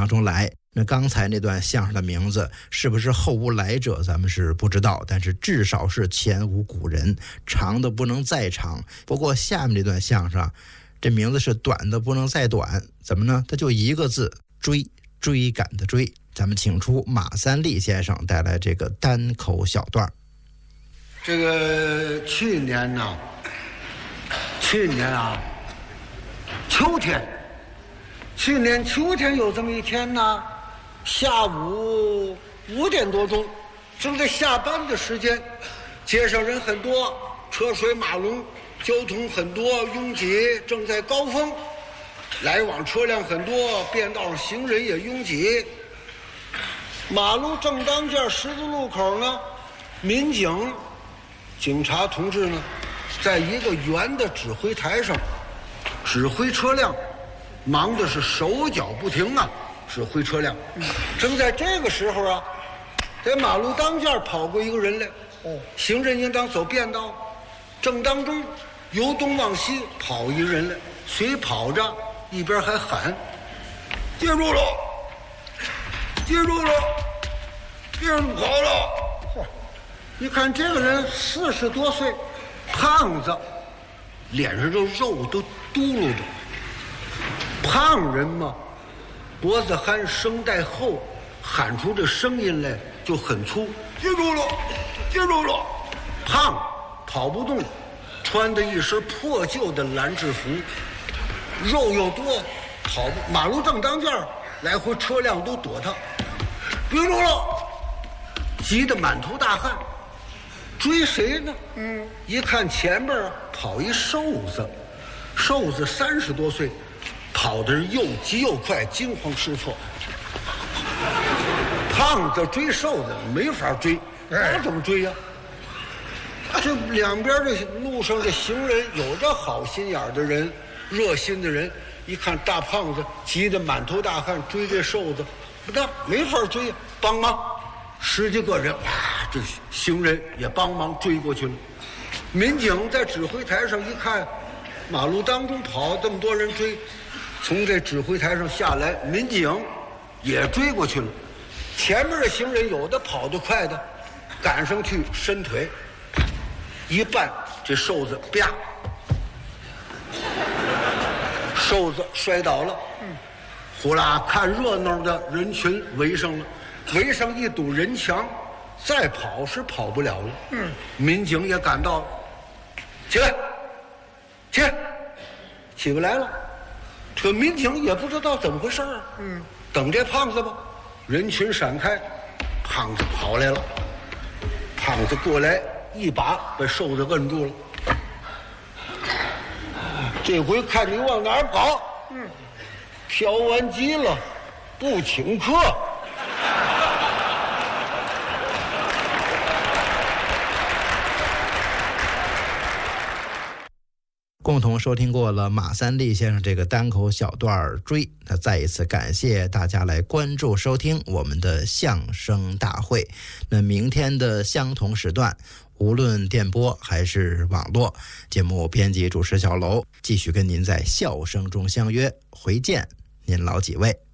当中来。那刚才那段相声的名字是不是后无来者，咱们是不知道，但是至少是前无古人，长的不能再长。不过下面这段相声，这名字是短的不能再短，怎么呢？它就一个字，追，追赶的追。咱们请出马三立先生带来这个单口小段。 这个去年秋天，去年秋天有这么一天呢，下午5点多钟，正在下班的时间，街上人很多，车水马龙，交通很多，拥挤，正在高峰，来往车辆很多，便道上行人也拥挤。马路正当间十字路口呢，警察同志呢，在一个圆的指挥台上指挥车辆，忙的是手脚不停啊，指挥车辆。正在这个时候啊，在马路当间跑过一个人来，行人应当走便道，正当中由东往西跑一人来，随跑着一边还喊：接住了，接住了，别人跑了。一看这个人40多岁，胖子，脸上这肉都嘟噜着。胖人嘛，脖子憨，声带厚，喊出这声音来就很粗。接住了，接住了。胖，跑不动，穿的一身破旧的蓝制服，肉又多，跑不。马路正当间，来回车辆都躲他。别住了，急得满头大汗。追谁呢？一看前面跑一瘦子，30多岁，跑的是又急又快，惊慌失措。胖子追瘦子没法追，那怎么追呀？这两边的路上的行人，有着好心眼的人，热心的人，一看大胖子急得满头大汗，追这瘦子，不但没法追，帮忙，10几个人，哇，这行人也帮忙追过去了。民警在指挥台上一看，马路当中跑这么多人追，从这指挥台上下来，民警也追过去了。前面的行人有的跑得快的，赶上去伸腿，一绊，这瘦子啪，瘦子摔倒了。呼啦，看热闹的人群围上了，围上一堵人墙，再跑是跑不了了。民警也赶到了，起来，起不来了。这民警也不知道怎么回事啊。等这胖子吧。人群闪开，胖子跑来了。胖子过来一把把瘦子摁住了。这回看你往哪儿跑。嫖完鸡了，不请客。 共同收听过了马三立先生这个单口小段追，那再一次感谢大家来关注收听我们的相声大会。那明天的相同时段，无论电波还是网络，节目编辑主持小楼继续跟您在笑声中相约，回见您老几位。